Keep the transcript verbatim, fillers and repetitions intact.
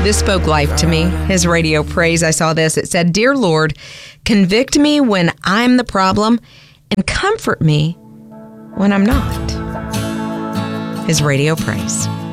This spoke life to me. His radio praise, I saw this. It said, "Dear Lord, convict me when I'm the problem and comfort me when I'm not." His radio praise.